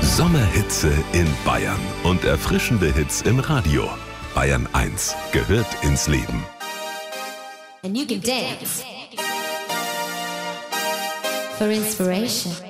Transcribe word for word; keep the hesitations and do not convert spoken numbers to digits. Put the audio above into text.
Sommerhitze in Bayern und erfrischende Hits im Radio. Bayern eins gehört ins Leben. And you can dance for inspiration.